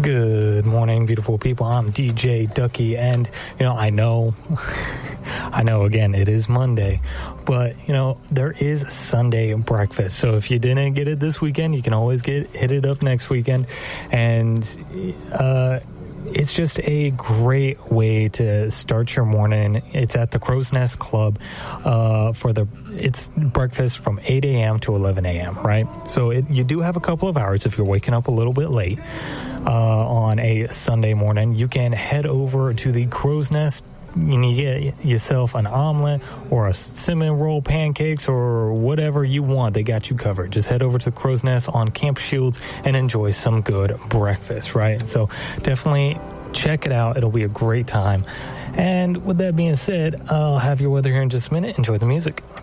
Good morning, beautiful people. I'm DJ Ducky, and, I know, again, it is Monday, but, there is Sunday breakfast. So if you didn't get it this weekend, you can always hit it up next weekend. And, it's just a great way to start your morning. It's at the Crow's Nest Club, it's breakfast from 8 a.m. to 11 a.m., right? So you do have a couple of hours if you're waking up a little bit late, on a Sunday morning. You can head over to the Crow's Nest. You get yourself an omelet or a cinnamon roll, pancakes, or whatever you want. They got you covered. Just head over to the Crow's Nest on Camp Shields and enjoy some good breakfast, right? So definitely check it out. It'll be a great time. And with that being said, I'll have your weather here in just a minute. Enjoy the music.